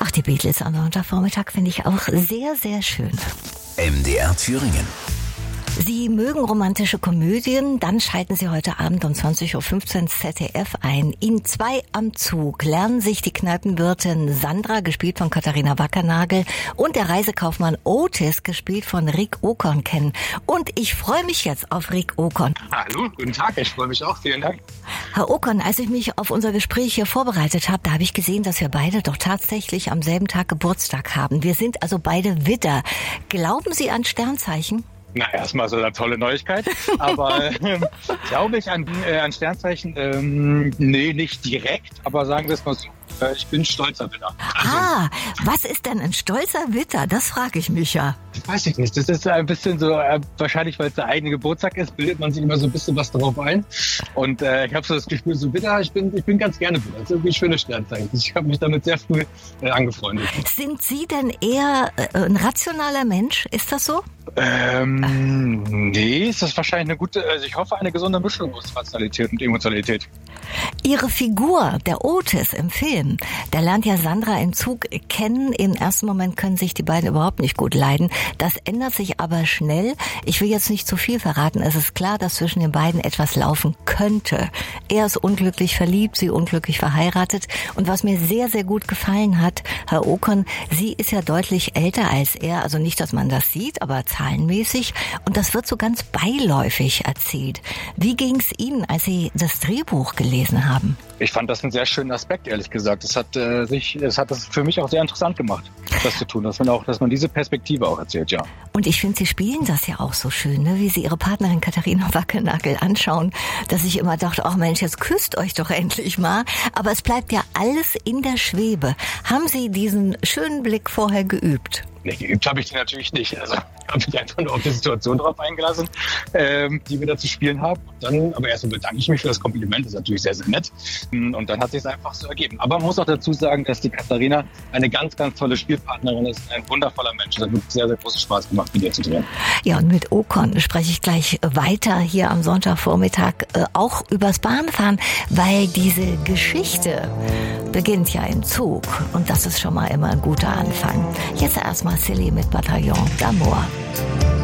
Ach, die Beatles am Sonntagvormittag finde ich auch sehr, sehr schön. MDR Thüringen. Sie mögen romantische Komödien, dann schalten Sie heute Abend um 20.15 Uhr ZDF ein. In 2 am Zug lernen sich die Kneipenwirtin Sandra, gespielt von Katharina Wackernagel, und der Reisekaufmann Otis, gespielt von Rick Okon, kennen. Und ich freue mich jetzt auf Rick Okon. Hallo, guten Tag, ich freue mich auch, vielen Dank. Herr Okon, als ich mich auf unser Gespräch hier vorbereitet habe, da habe ich gesehen, dass wir beide doch tatsächlich am selben Tag Geburtstag haben. Wir sind also beide Widder. Glauben Sie an Sternzeichen? Na, erstmal so eine tolle Neuigkeit, aber glaube ich an Sternzeichen? Nee, nicht direkt, aber sagen wir es mal so, ich bin stolzer Widder. Also, was ist denn ein stolzer Widder? Das frage ich mich ja. Weiß ich nicht, das ist ein bisschen so, wahrscheinlich weil es der eigene Geburtstag ist, bildet man sich immer so ein bisschen was darauf ein. Und ich habe so das Gefühl, so Widder, ich bin ganz gerne Widder. Das ist irgendwie ein schönes Sternzeichen. Ich habe mich damit sehr früh angefreundet. Sind Sie denn eher ein rationaler Mensch? Ist das so? Nee, ist das wahrscheinlich eine gute, also ich hoffe eine gesunde Mischung aus Rationalität und Emotionalität. Ihre Figur, der Otis im Film, der lernt ja Sandra im Zug kennen. Im ersten Moment können sich die beiden überhaupt nicht gut leiden. Das ändert sich aber schnell. Ich will jetzt nicht zu viel verraten. Es ist klar, dass zwischen den beiden etwas laufen könnte. Er ist unglücklich verliebt, sie unglücklich verheiratet. Und was mir sehr, sehr gut gefallen hat, Herr Okon, sie ist ja deutlich älter als er. Also nicht, dass man das sieht, aber zahlenmäßig. Und das wird so ganz beiläufig erzählt. Wie ging es Ihnen, als Sie das Drehbuch gelesen haben? Ich fand das einen sehr schönen Aspekt, ehrlich gesagt. Es hat das für mich auch sehr interessant gemacht, das zu tun, dass man diese Perspektive auch erzählt, ja. Und ich finde, Sie spielen das ja auch so schön, ne? Wie Sie Ihre Partnerin Katharina Wackernagel anschauen, dass ich immer dachte, ach Mensch, jetzt küsst euch doch endlich mal. Aber es bleibt ja alles in der Schwebe. Haben Sie diesen schönen Blick vorher geübt? Nee, geübt habe ich die natürlich nicht. Also habe ich einfach nur auf die Situation drauf eingelassen, die wir da zu spielen haben. Aber erstmal bedanke ich mich für das Kompliment, das ist natürlich sehr, sehr nett. Und dann hat sich es einfach so ergeben. Aber man muss auch dazu sagen, dass die Katharina eine ganz, ganz tolle Spielpartnerin ist, ein wundervoller Mensch. Es hat wirklich sehr, sehr großen Spaß gemacht, mit ihr zu drehen. Ja, und mit Okon spreche ich gleich weiter hier am Sonntagvormittag auch übers Bahnfahren, weil diese Geschichte beginnt ja im Zug. Und das ist schon mal immer ein guter Anfang. Jetzt erstmal Silly mit Bataillon d'Amour.